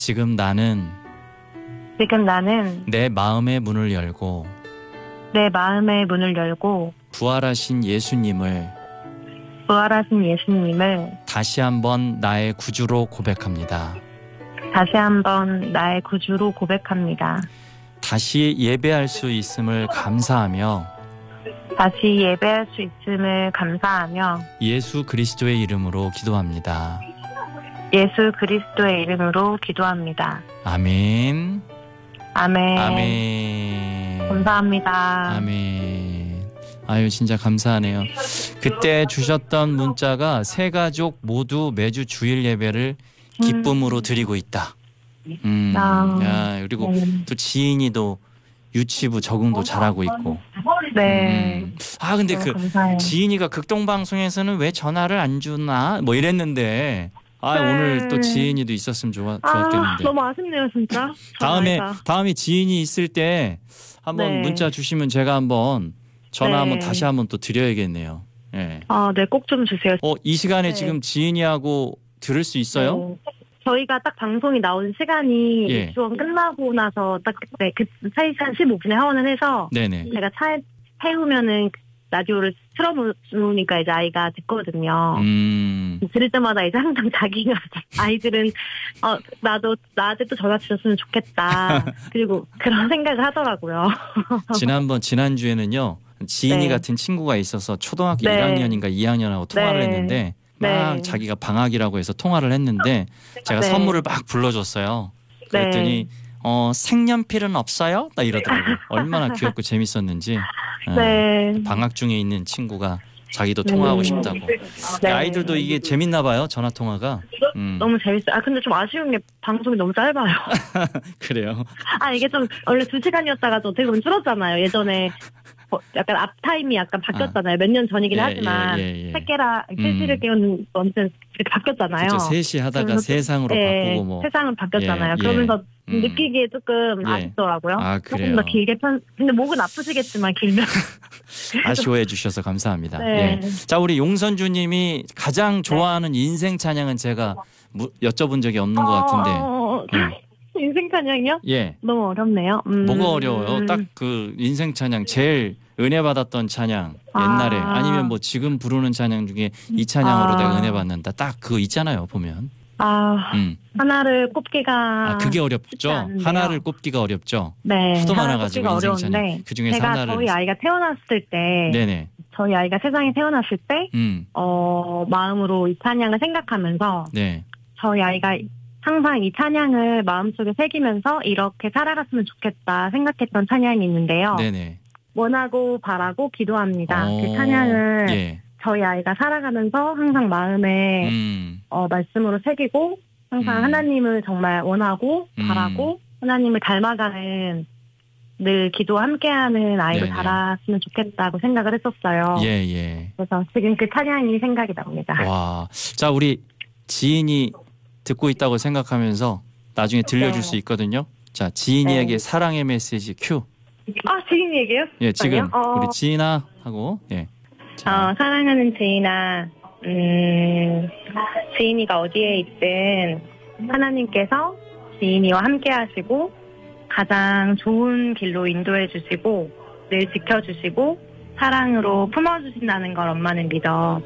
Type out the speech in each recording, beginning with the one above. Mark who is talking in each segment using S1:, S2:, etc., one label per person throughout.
S1: 지금 나는 내 마음의 문을 열고 부활하신 예수님을 다시 한번 나의 구주로 고백합니다. 다시 예배할 수 있음을 감사하며 예수 그리스도의 이름으로 기도합니다. 아멘. 아멘.
S2: 감사합니다.
S1: 아멘. 아유, 진짜 감사하네요. 그때 주셨던 문자가 세 가족 모두 매주 주일 예배를 기쁨으로 드리고 있다. 야, 그리고 또 지인이도 유치부 적응도 잘하고 있고.
S2: 네.
S1: 아, 근데 그
S2: 감사해요.
S1: 지인이가 극동방송에서는 왜 전화를 안 주나 뭐 이랬는데, 아,
S2: 네.
S1: 오늘 또 지인이도 있었으면 좋았겠는데.
S2: 너무 아쉽네요, 진짜.
S1: 다음에 지인이 있을 때 한번
S2: 네.
S1: 문자 주시면 제가 한번 전화 한번
S2: 네.
S1: 다시 한번 또 드려야겠네요. 예.
S2: 네, 꼭 좀 주세요.
S1: 이 시간에
S2: 네.
S1: 지금 지인이하고 들을 수 있어요?
S2: 네. 저희가 딱 방송이 나온 시간이
S1: 예.
S2: 유치원 끝나고 나서 딱 그때 그 차이 한 15분에 하원을 해서
S1: 네네.
S2: 제가 차에 태우면은 라디오를 틀어놓으니까 이제 아이가 듣거든요. 들을 때마다 이제 항상 자기가 아이들은 나도 나한테 또 전화 주셨으면 좋겠다. 그리고 그런 생각을 하더라고요.
S1: 지난주에는요 지인이
S2: 네.
S1: 같은 친구가 있어서 초등학교
S2: 네.
S1: 1학년인가 2학년하고 통화를
S2: 네.
S1: 했는데 막
S2: 네.
S1: 자기가 방학이라고 해서 통화를 했는데 제가
S2: 네.
S1: 선물을 막 불러줬어요. 그랬더니 색연필은 없어요? 나 이러더라고요. 얼마나 귀엽고 재밌었는지.
S2: 네.
S1: 방학 중에 있는 친구가 자기도
S2: 네.
S1: 통화하고 싶다고.
S2: 네.
S1: 아이들도 이게 재밌나 봐요. 전화 통화가.
S2: 너무 재밌어요. 근데 좀 아쉬운 게 방송이 너무 짧아요.
S1: 그래요.
S2: 이게 좀 원래 2시간이었다가도 어떻게 보면 줄었잖아요. 예전에 약간 앞타임이 약간 바뀌었잖아요. 몇 년 전이긴 하지만 새끼라 실시를 깨우는 아무튼 이렇게 바뀌었잖아요.
S1: 그렇죠. 3시 하다가 세상으로 바꾸고 뭐.
S2: 세상은 바뀌었잖아요. 그러면서 느끼기에 조금 아쉽더라고요.
S1: 그래요.
S2: 조금 더 길게 근데 목은 아프시겠지만 길면
S1: 아쉬워해 주셔서 감사합니다.
S2: 네.
S1: 자, 우리 용선주님이 가장 좋아하는 인생 찬양은 제가 여쭤본 적이 없는 것 같은데.
S2: 인생 찬양이요?
S1: 예.
S2: 너무 어렵네요.
S1: 뭐가 어려워요? 딱 그 인생 찬양 제일 은혜 받았던 찬양 옛날에 아니면 뭐 지금 부르는 찬양 중에 이 찬양으로 내가 은혜 받는다. 딱 그거 있잖아요, 보면.
S2: 하나를 꼽기가
S1: 그게 어렵죠.
S2: 않은데요.
S1: 하나를 꼽기가 어렵죠.
S2: 네.
S1: 하도
S2: 하나를
S1: 많아가지고
S2: 꼽기가
S1: 인생 찬양.
S2: 어려운데
S1: 그 중에서
S2: 제가
S1: 하나를.
S2: 저희 아이가 태어났을 때,
S1: 네네.
S2: 저희 아이가 세상에 태어났을 때, 마음으로 이 찬양을 생각하면서
S1: 네.
S2: 저희 아이가 항상 이 찬양을 마음속에 새기면서 이렇게 살아갔으면 좋겠다 생각했던 찬양이 있는데요.
S1: 네네.
S2: 원하고 바라고 기도합니다. 그 찬양을 저희 아이가 살아가면서 항상 마음에 말씀으로 새기고 항상 하나님을 정말 원하고 바라고 하나님을 닮아가는 늘 기도와 함께하는 아이로 자랐으면 좋겠다고 생각을 했었어요. 그래서 지금 그 찬양이 생각이 납니다.
S1: 와, 자, 우리 지인이 듣고 있다고 생각하면서 나중에 들려줄 수 있거든요. 자, 지인이에게 사랑의 메시지 큐.
S2: 지인이에게요?
S1: 예, 지금 우리 지인아 하고
S2: 사랑하는 지인아, 지인이가 어디에 있든 하나님께서 지인이와 함께 하시고 가장 좋은 길로 인도해 주시고 늘 지켜주시고 사랑으로 품어주신다는 걸 엄마는 믿어.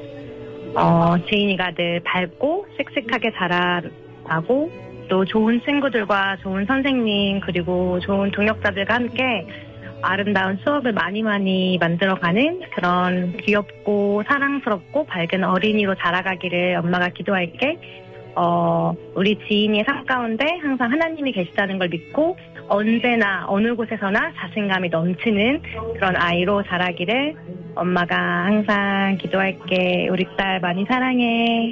S2: 지인이가 늘 밝고 씩씩하게 자라나고 또 좋은 친구들과 좋은 선생님 그리고 좋은 동역자들과 함께 아름다운 추억을 많이 만들어가는 그런 귀엽고 사랑스럽고 밝은 어린이로 자라가기를 엄마가 기도할게. 우리 지인이의 삶 가운데 항상 하나님이 계시다는 걸 믿고 언제나 어느 곳에서나 자신감이 넘치는 그런 아이로 자라기를 엄마가 항상 기도할게. 우리 딸 많이 사랑해.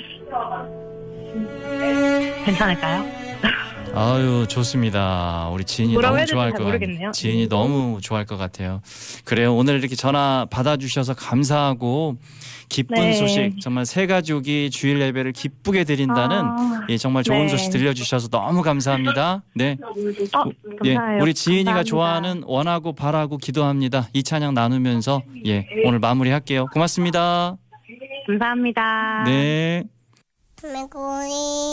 S2: 괜찮을까요?
S1: 아유, 좋습니다. 우리 지인이 너무 좋아할 것 같아요. 지인이 너무 좋아할 것 같아요. 그래요. 오늘 이렇게 전화 받아주셔서 감사하고 기쁜 소식, 정말 세 가족이 주일 예배를 기쁘게 드린다는 정말 좋은 소식 들려주셔서 너무 감사합니다. 네.
S2: 감사해요.
S1: 우리 지인이가
S2: 감사합니다.
S1: 좋아하는 원하고 바라고 기도합니다. 이 찬양 나누면서 오늘 마무리할게요. 고맙습니다.
S2: 감사합니다.
S1: 네.